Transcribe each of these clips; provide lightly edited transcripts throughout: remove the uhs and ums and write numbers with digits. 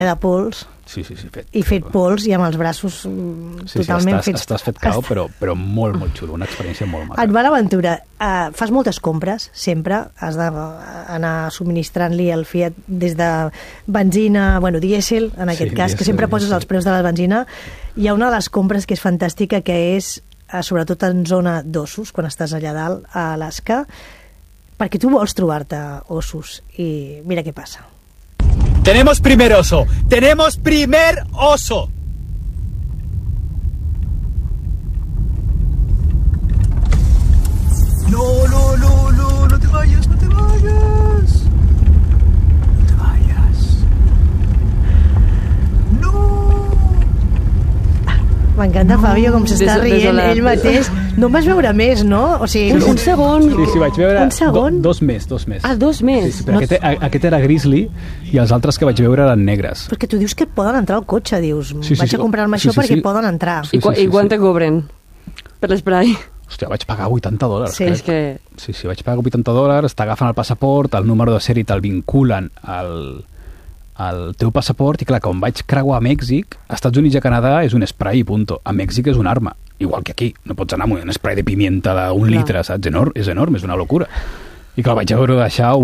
de pols. Sí, fet. I fet pols i amb els braços totalment fets. Estàs fet cau, però molt, molt xulo. Una experiència molt maca. Et va l'aventura. Fas moltes compres, sempre. Has d'anar subministrant-li el Fiat des de benzina, dièsel, en aquest cas, que sempre poses els preus de la benzina. Hi ha una de les compres que és fantàstica, que és, sobretot en zona d'ossos, quan estàs allà dalt, a Alaska, perquè tu vols trobar-te ossos. I mira què passa. ¡Tenemos primer oso! ¡Tenemos primer oso! No te vayas, no te vayas. No te vayas. No. M'encanta, Fabio, com s'està rient ell mateix. No em vas veure més, no? O sigui, un segon. Sí, vaig veure un segon? Dos més. Ah, dos més. Sí, aquest era grizzly i els altres que vaig veure eren negres. Perquè tu dius que et poden entrar al cotxe, dius, sí, vaig a comprar-me això perquè poden entrar. I quan te cobren? Per l'esprai? Hòstia, vaig pagar $80. Sí, és que... Sí, vaig pagar $80, t'agafen el passaport, el número de sèrie te'l vinculen al teu passaport, i clar, quan vaig creuar a Mèxic, als Estats Units i a Canadà és un spray i punto. A Mèxic és una arma, igual que aquí. No pots anar amb un spray de pimienta d'un litre, saps? És enorme, és una locura. I clar, vaig haver de deixar a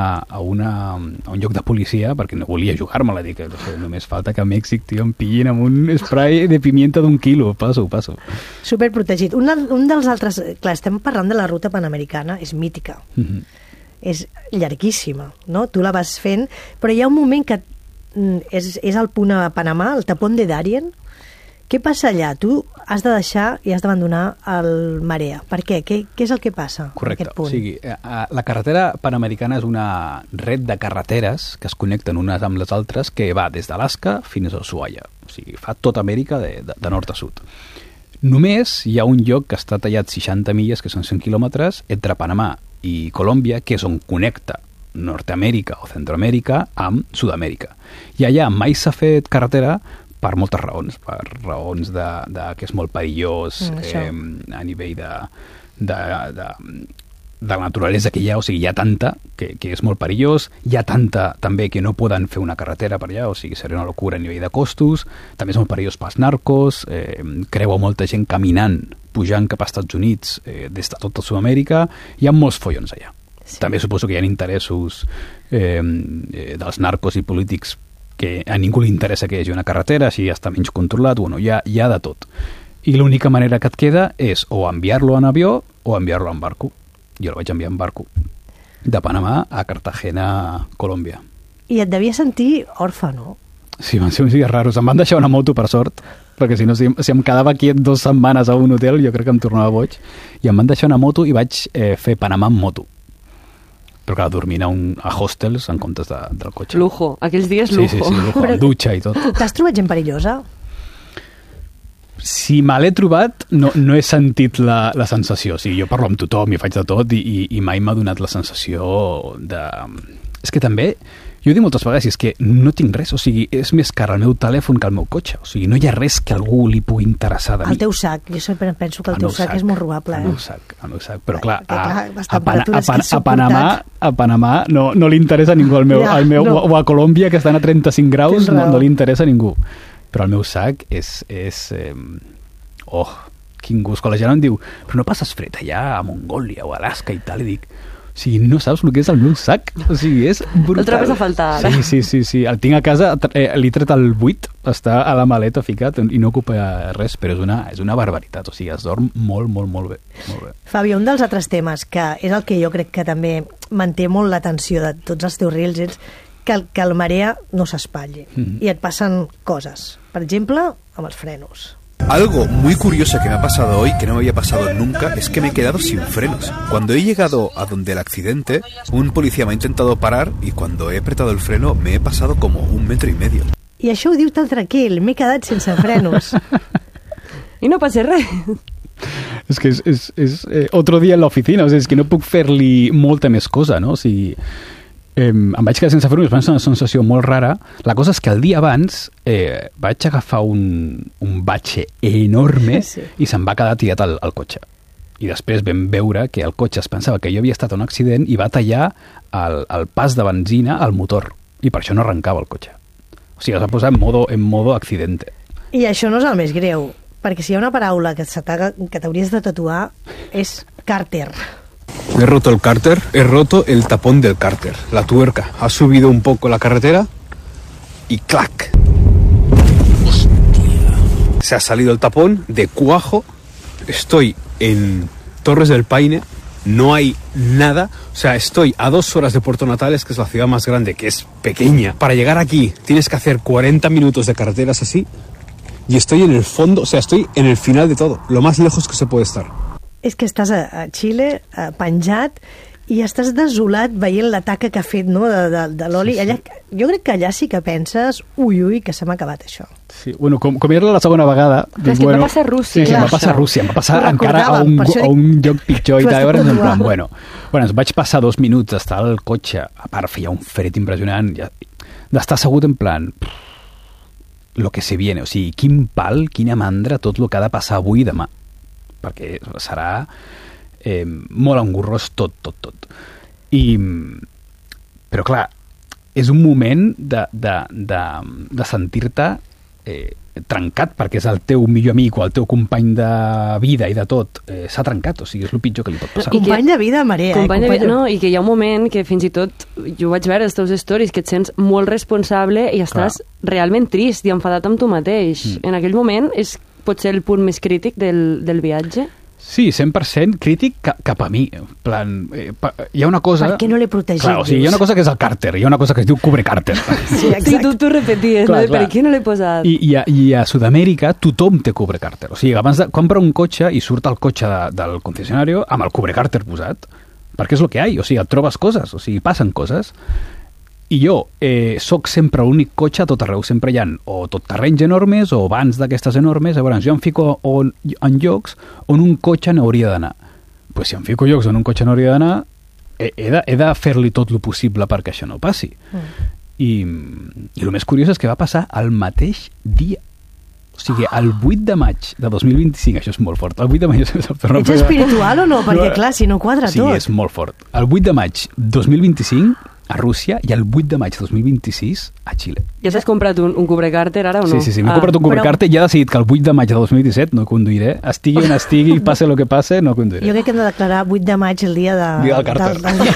un lloc de policia perquè no volia jugar-me-la. Dic, només falta que a Mèxic, tio, em pillin amb un spray de pimienta d'1 quilo. Passo. Superprotegit. Un dels altres... Clar, estem parlant de la ruta panamericana, és mítica. És llarguíssima, no? Tu la vas fent, però hi ha un moment que és al punt a Panamà, el tapón de Darien. Què passa allà? Tu has de deixar i has d'abandonar el Marea. Per què? Què és el que passa en aquest punt? O sigui, la carretera panamericana és una red de carreteres que es connecten unes amb les altres que va des d'Alaska fins a Ushuaia. O sigui, fa tota Amèrica de nord a sud. Només hi ha un lloc que està tallat 60 milles, que són 100 quilòmetres, entre Panamà i Colòmbia, que és on connecta Nord-Amèrica o Centroamèrica amb Sud-amèrica. I allà mai s'ha fet carretera per moltes raons. Per raons que és molt perillós a nivell de la naturalesa que hi ha. O sigui, hi ha tanta que és molt perillós. Hi ha tanta també que no poden fer una carretera per allà. O sigui, seria una locura a nivell de costos. També és molt perillós pels narcos. Creua molta gent caminant, pujant cap als Estats Units des de tota Sud-amèrica. Hi ha molts follons allà. Sí. També suposo que hi ha interessos dels narcos i polítics que a ningú li interessa que hi hagi una carretera, així ja està menys controlat. Bueno, hi ha de tot. I l'única manera que et queda és o enviar-lo en avió o enviar-lo en barco. Jo el vaig enviar en barco de Panamà a Cartagena, Colòmbia. I et devia sentir orfe, no? Sí, van ser uns dies raros. Em van deixar una moto, per sort, perquè si no, si em quedava aquí 2 setmanes a un hotel, jo crec que em tornava boig. I em van deixar una moto i vaig fer Panamà en moto. Però clar, dormint a hostels en comptes del cotxe. Lujo, aquells dies lujo. Sí, lujo, amb dutxa i tot. T'has trobat gent perillosa? Si me l'he trobat, no he sentit la sensació. O sigui, jo parlo amb tothom i faig de tot i mai m'ha donat la sensació de... És que també, jo he dit moltes vegades, és que no tinc res. O sigui, és més car el meu telèfon que el meu cotxe. O sigui, no hi ha res que algú li pugui interessar de mi. El teu sac. Jo sempre penso que el teu sac és molt robable. El meu sac. Però clar, a Panamà no li interessa a ningú o a Colòmbia, que estan a 35 graus, no li interessa a ningú. Però el meu sac és quin gust. Quan la gent em diu, però no passes fred allà a Mongòlia o a Alaska i tal, i dic, o sigui, no saps el que és el meu sac? O sigui, és brutal. El trobes a faltar, ara. Sí. El tinc a casa, l'he tret al buit, està a la maleta ficat i no ocupa res, però és una barbaritat. O sigui, es dorm molt, molt, molt bé. Molt bé. Fabio, un dels altres temes, que és el que jo crec que també manté molt l'atenció de tots els teus reels, és que el Marea no s'espatlli. I et passen coses. Per exemple, amb els frenos. Algo muy curioso que me ha pasado hoy, que no me había pasado nunca, es que me he quedado sin frenos. Cuando he llegado a donde el accidente, un policía me ha intentado parar y cuando he apretado el freno me he pasado como 1,5 metres. I això ho diu tan tranquil, m'he quedat sense frenos. I no passa res. És que és otro dia en l'oficina, o sigui, és que no puc fer-li molta més cosa, no? O sigui, em vaig quedar sense frenos, va ser una sensació molt rara. La cosa és que el dia abans vaig agafar un batxe enorme i se'm va quedar tirat al cotxe. I després vam veure que el cotxe es pensava que jo havia estat en un accident i va tallar el pas de benzina al motor. I per això no arrencava el cotxe. O O sigui, es va posar en modo accidente. I això no és el més greu, perquè si hi ha una paraula que t'hauries de tatuar és cárter. He roto el cárter, he roto el tapón del cárter. La tuerca ha subido un poco la carretera y ¡clac! ¡Hostia! Se ha salido el tapón de cuajo. Estoy en Torres del Paine, no hay nada. O sea, estoy a 2 horas de Puerto Natales, que es la ciudad más grande, que es pequeña. Para llegar aquí tienes que hacer 40 minutos de carreteras así. Y estoy en el fondo, o sea, estoy en el final de todo, lo más lejos que se puede estar. És que estàs a Xile, penjat, i estàs desolat veient la taca que ha fet, no?, de l'oli. Sí. Allà, jo crec que allà sí que penses, ui, que se m'ha acabat això. Sí, bueno, com era la segona vegada... Però és que et va passar a Rússia. Sí, em va passar a Rússia, em va passar Ho encara recordàvem, a un lloc pitjor i tal. Llavors, en plan, bueno, ens vaig passar 2 minuts d'estar al cotxe, a part feia un fred impressionant, d'estar assegut en plan... lo que se viene, o sigui, quin pal, quina mandra, tot el que ha de passar avui i demà. Perquè serà molt engorrós tot. Però clar, és un moment de sentir-te trencat, perquè és el teu millor amic o el teu company de vida i de tot, s'ha trencat, o sigui, és el pitjor que li pot passar. Company de vida, Maria. Company de vida, no, i que hi ha un moment que fins i tot, jo vaig veure els teus stories, que et sents molt responsable i estàs realment trist i enfadat amb tu mateix. En aquell moment és potser el punt més crític del viatge? Sí, 100% crític cap a mi. En plan, hi ha una cosa... Per què no l'he protegit? Clar, o sigui, hi ha una cosa que és el càrter, hi ha una cosa que es diu cubre càrter. Sí, exacte. Sí, tu repeties, clar, no? Per què no l'he posat? I a Sud-amèrica tothom té cubre càrter. O sigui, abans de compra un cotxe i surt el cotxe del concessionari amb el cubre càrter posat, perquè és el que hi ha. O sigui, et trobes coses, o sigui, passen coses. I jo soc sempre l'únic cotxe a tot arreu. Sempre hi ha o tot terrenys enormes o vans d'aquestes enormes. Llavors jo em fico en llocs on un cotxe n'hauria d'anar. Pues si em fico llocs on un cotxe n'hauria d'anar, he de fer-li tot el possible perquè això no passi. I el més curiós és que va passar el mateix dia. O sigui, el 8 de maig de 2025, això és molt fort. El 8 de maig... Ets espiritual o no? Perquè, clar, si no quadra tot. Sí, és molt fort. El 8 de maig 2025 a Rússia i el 8 de maig 2026 a Xile. Ja t'has comprat un cubrecàrter ara o no? Sí, m'he comprat un cubrecàrter i ja he decidit que el 8 de maig de 2017 no conduiré. Estigui on estigui, passe el que passe, no conduiré. Jo crec que hem de declarar 8 de maig el dia del càrter.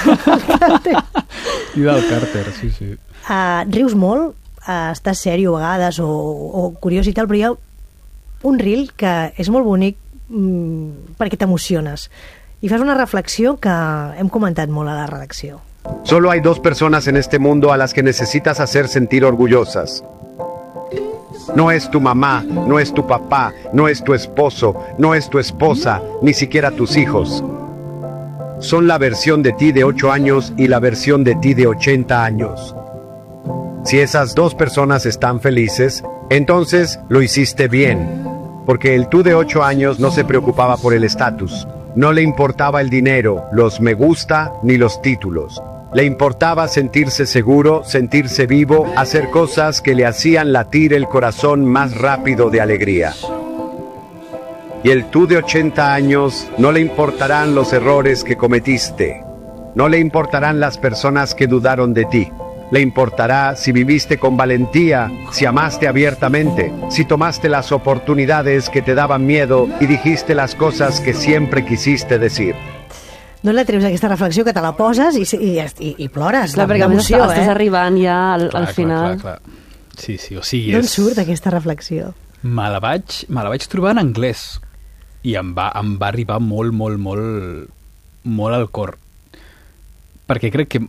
Dia del càrter, sí. Rius molt, estàs sèrio a vegades o curiós i tal, però hi ha un reel que és molt bonic perquè t'emociones. I fas una reflexió que hem comentat molt a la redacció. Solo hay 2 personas en este mundo a las que necesitas hacer sentir orgullosas. No es tu mamá, no es tu papá, no es tu esposo, no es tu esposa, ni siquiera tus hijos. Son la versión de ti de 8 años y la versión de ti de 80 años. Si esas 2 personas están felices, entonces lo hiciste bien. Porque el tú de 8 años no se preocupaba por el estatus. No le importaba el dinero, los me gusta, ni los títulos. Le importaba sentirse seguro, sentirse vivo, hacer cosas que le hacían latir el corazón más rápido de alegría. Y el tú de 80 años no le importarán los errores que cometiste. No le importarán las personas que dudaron de ti. Le importará si viviste con valentía, si amaste abiertamente, si tomaste las oportunidades que te daban miedo y dijiste las cosas que siempre quisiste decir. No la treus aquesta reflexió, que te la poses i plores. Clar, perquè a més estàs arribant ja al final. Clar. Sí, o sigui... D'on surt aquesta reflexió? Me la vaig trobar en anglès i em va arribar molt al cor. Perquè crec que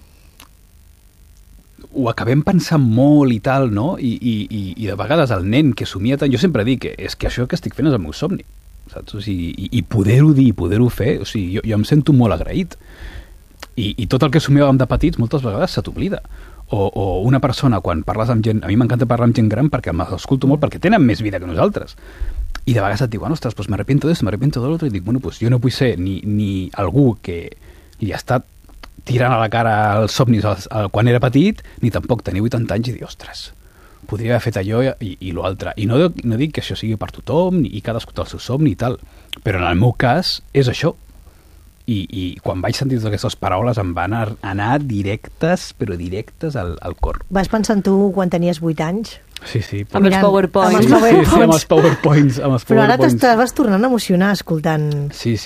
ho acabem pensant molt i tal, no? I de vegades el nen que somia tant... Jo sempre dic que és que això que estic fent és el meu somni, saps? O sigui, i poder-ho dir, poder-ho fer, o sigui, jo em sento molt agraït. I tot el que somiàvem de petits moltes vegades se t'oblida. O una persona, quan parles amb gent... A mi m'encanta parlar amb gent gran perquè m'escolto molt, perquè tenen més vida que nosaltres. I de vegades et diuen, ostres, pues me arrepiento d'esto, me arrepiento de l'altre, i dic, bueno, pues jo no vull ser ni algú que li ha estat tirant a la cara els somnis quan era petit, ni tampoc tenir 80 anys i dir, ostres, podria haver fet allò i l'altre. I no dic que això sigui per tothom, i cadascú té el seu somni i tal, però en el meu cas és això. I quan vaig sentir totes aquestes paraules em van anar directes, però directes al cor. Vas pensar en tu quan tenies 8 anys? Sí, sí. Amb els PowerPoints. Amb els Sí, PowerPoints. sí, amb els PowerPoints. Però ara t'estaves tornant a emocionar escoltant... Sí.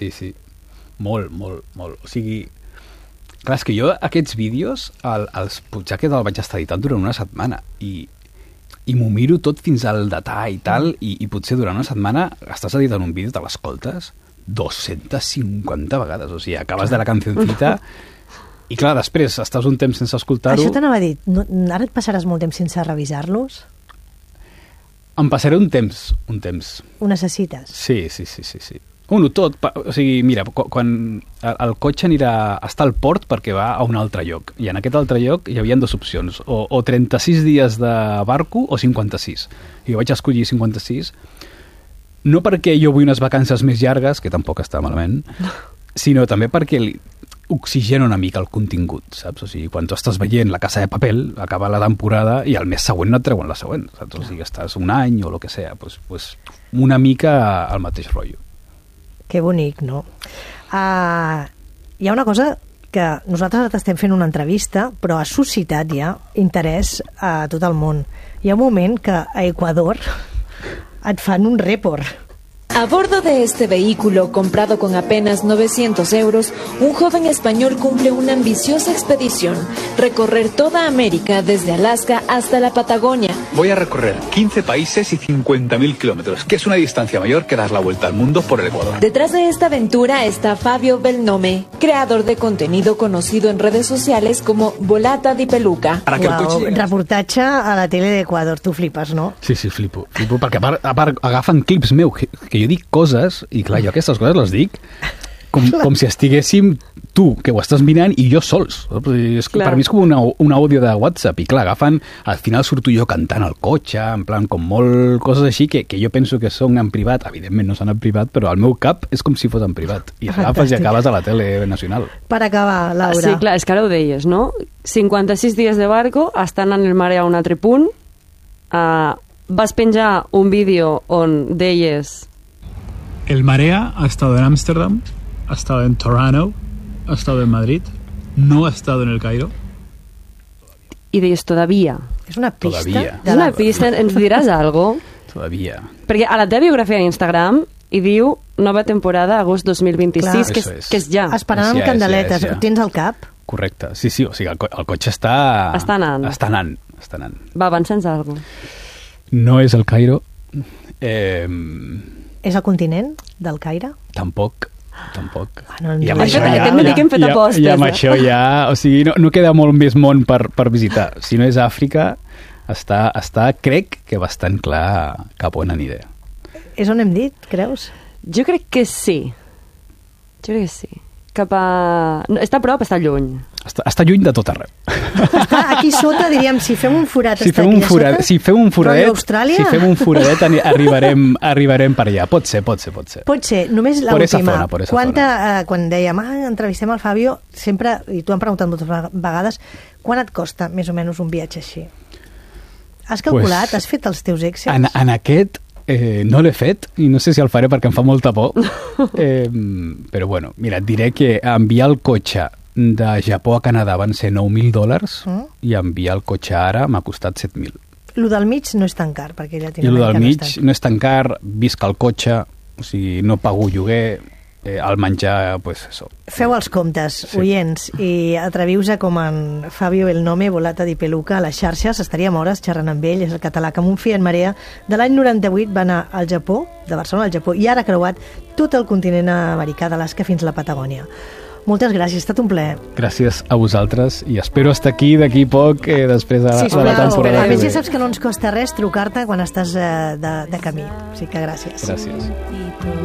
Molt. O sigui, clar, és que jo aquests vídeos, els Puigjaques el vaig estar editant durant una setmana i m'ho miro tot fins al detall i tal, i potser durant una setmana estàs editant un vídeo, te l'escoltes 250 vegades, o sigui, acabes de la cancioncita i clar, després estàs un temps sense escoltar-ho. Això t'anava a dir, no, ara et passaràs molt temps sense revisar-los? Em passaré un temps. Ho necessites? Sí. Bueno, tot. O sigui, mira, quan el cotxe està al port perquè va a un altre lloc, i en aquest altre lloc hi havia 2 opcions, o 36 dies de barco o 56. I jo vaig escollir 56, no perquè jo vull unes vacances més llargues, que tampoc està malament, sinó també perquè oxigena una mica el contingut, saps? O sigui, quan tu estàs veient La Casa de Papel, acaba la temporada i el mes següent no et treuen la següent, saps? O sigui, estàs un any o el que sea, pues una mica al mateix rotllo. Que bonic, no? Hi ha una cosa que nosaltres ara estem fent una entrevista, però ha suscitat ja interès a tot el món. Hi ha un moment que a Ecuador et fan un report. A bordo de este vehículo, comprado con apenas 900 euros, un joven español cumple una ambiciosa expedición, recorrer toda América desde Alaska hasta la Patagonia. Voy a recorrer 15 países y 50.000 kilómetros, que es una distancia mayor que dar la vuelta al mundo por el Ecuador. Detrás de esta aventura está Fabio Belnome, creador de contenido conocido en redes sociales como Volata di Peluca. Para que el coche llegue. Reportatge a la tele d'Equador, tu flipes, no? Sí, flipo, perquè a part agafen clips meus que jo dic coses, i clar, jo aquestes coses les dic com si estiguéssim tu, que ho estàs mirant, i jo sols. És que per mi és com un àudio de WhatsApp, i clar, agafen, al final surto jo cantant al cotxe, en plan, com molt coses així, que jo penso que són en privat, evidentment no són en privat, però al meu cap és com si fos en privat, i agafes i acabes a la tele nacional. Per acabar, Laura. Sí, clar, és que ara ho deies, no? 56 dies de barco, estan en el mare a un altre punt, vas penjar un vídeo on deies... El Marea ha estado en Ámsterdam, ha estado en Toronto, ha estado en Madrid, no ha estado en el Cairo. I deies, todavía. És una pista. Todavía. És una pista, ens diràs algo? Todavía. Perquè a la teva biografia d'Instagram hi diu nova temporada, agost 2026, Clar. que és ja. Esperant amb candeletes. Ho tens al cap? Correcte. Sí, o sigui, el cotxe està... Està anant. Està anant. Va, avança'ns algo. No és el Cairo. És el continent del Caire? Tampoc. No, I Hem de dir que hem fet apostes. I amb això ja... O sigui, no queda molt més món per visitar. Si no és Àfrica, està, crec que bastant clar cap on aniré. És on hem dit, creus? Jo crec que sí. Cap a... No, està a prop, està lluny. Està lluny de tot arreu. Està aquí sota, diríem, si fem un forat, Si està fem aquí un foradet, sota? si fem un foradet arribarem per allà. Pot ser. Pot ser, només Por esa l'última. zona. Quan dèiem, entrevistem el Fabio, sempre, i tu han preguntat moltes vegades, quan et costa més o menys un viatge així? Has calculat? Pues, has fet els teus Excels? En aquest no l'he fet, i no sé si el faré perquè em fa molta por, però bueno, mira, et diré que enviar el cotxe de Japó a Canadà van ser $9.000 i enviar el cotxe ara m'ha costat 7.000. Lo del mig no és tan car, perquè I el Llatinoamèrica del mig no és tan car, visc al cotxe, o sigui, no pago lloguer, al menjar, pues això. Feu els comptes, oients, i atreviu-se com en Fabio Belnome, Volata di Peluca, a les xarxes. Estaríem hores xerrant amb ell, és el català que amb un Fiat Marea de l'any 98 va anar al Japó, de Barcelona al Japó, i ara ha creuat tot el continent americà, d'Alaska fins a la Patagònia. Moltes gràcies, ha estat un plaer. Gràcies a vosaltres i espero estar aquí d'aquí poc després de la temporada. A més, ja saps que no ens costa res trucar-te quan estàs de camí. O sigui que gràcies. Gràcies.